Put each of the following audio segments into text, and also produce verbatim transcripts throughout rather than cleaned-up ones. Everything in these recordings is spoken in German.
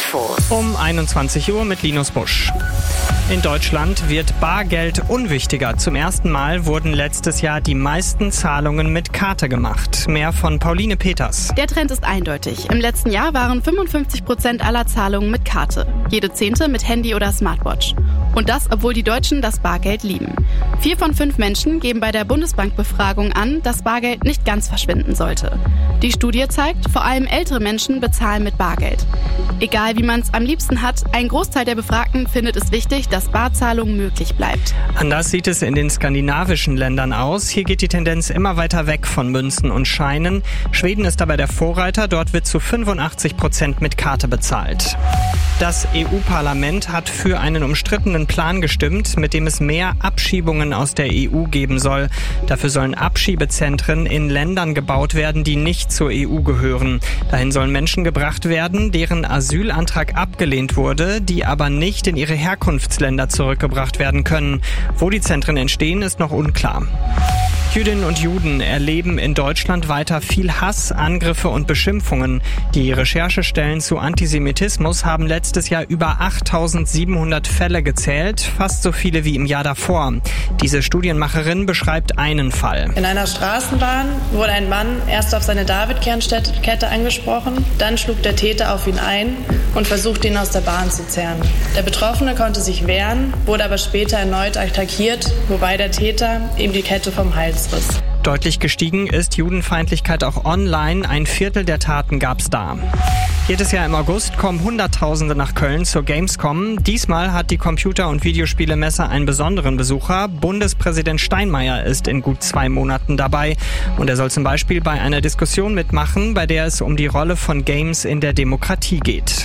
Infos. Um einundzwanzig Uhr mit Linus Busch. In Deutschland wird Bargeld unwichtiger. Zum ersten Mal wurden letztes Jahr die meisten Zahlungen mit Karte gemacht. Mehr von Pauline Peters. Der Trend ist eindeutig. Im letzten Jahr waren fünfundfünfzig Prozent aller Zahlungen mit Karte. Jede zehnte mit Handy oder Smartwatch. Und das, obwohl die Deutschen das Bargeld lieben. Vier von fünf Menschen geben bei der Bundesbankbefragung an, dass Bargeld nicht ganz verschwinden sollte. Die Studie zeigt, vor allem ältere Menschen bezahlen mit Bargeld. Egal wie man es am liebsten hat, ein Großteil der Befragten findet es wichtig, dass Barzahlung möglich bleibt. Anders sieht es in den skandinavischen Ländern aus. Hier geht die Tendenz immer weiter weg von Münzen und Scheinen. Schweden ist dabei der Vorreiter. Dort wird zu fünfundachtzig Prozent mit Karte bezahlt. Das E U-Parlament hat für einen umstrittenen Plan gestimmt, mit dem es mehr Abschiebungen aus der E U geben soll. Dafür sollen Abschiebezentren in Ländern gebaut werden, die nicht zur E U gehören. Dahin sollen Menschen gebracht werden, deren Asylantrag abgelehnt wurde, die aber nicht in ihre Herkunftsländer zurückgebracht werden können. Wo die Zentren entstehen, ist noch unklar. Jüdinnen und Juden erleben in Deutschland weiter viel Hass, Angriffe und Beschimpfungen. Die Recherchestellen zu Antisemitismus haben letztes Jahr über achttausendsiebenhundert Fälle gezählt, fast so viele wie im Jahr davor. Diese Studienmacherin beschreibt einen Fall. In einer Straßenbahn wurde ein Mann erst auf seine David-Kernkette angesprochen, dann schlug der Täter auf ihn ein und versuchte ihn aus der Bahn zu zerren. Der Betroffene konnte sich wehren, wurde aber später erneut attackiert, wobei der Täter ihm die Kette vom Hals riss. Deutlich gestiegen ist Judenfeindlichkeit auch online. Ein Viertel der Taten gab's da. Jedes Jahr im August kommen Hunderttausende nach Köln zur Gamescom. Diesmal hat die Computer- und Videospielemesse einen besonderen Besucher. Bundespräsident Steinmeier ist in gut zwei Monaten dabei. Und er soll zum Beispiel bei einer Diskussion mitmachen, bei der es um die Rolle von Games in der Demokratie geht.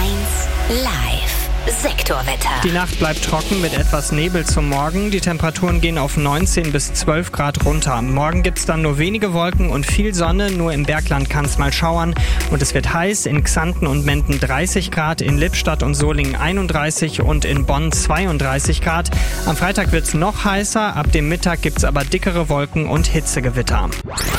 eins Live. Sektorwetter. Die Nacht bleibt trocken mit etwas Nebel zum Morgen. Die Temperaturen gehen auf neunzehn bis zwölf Grad runter. Morgen gibt's dann nur wenige Wolken und viel Sonne. Nur im Bergland kann's mal schauern. Und es wird heiß. In Xanten und Menden dreißig Grad, in Lippstadt und Solingen einunddreißig und in Bonn zweiunddreißig Grad. Am Freitag wird's noch heißer. Ab dem Mittag gibt's aber dickere Wolken und Hitzegewitter.